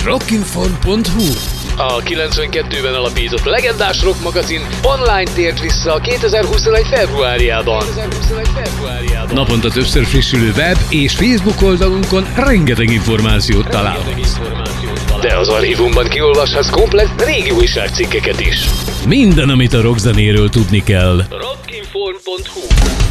Rockinform.hu. A 92-ben alapított legendás rock magazin online tért vissza 2021. februárjában. Naponta többször frissülő web és Facebook oldalunkon rengeteg információt találhatsz. De az archívumban kiolvashatsz komplett régi újságcikkeket is. Minden, amit a rockzenéről tudni kell. Rockinform.hu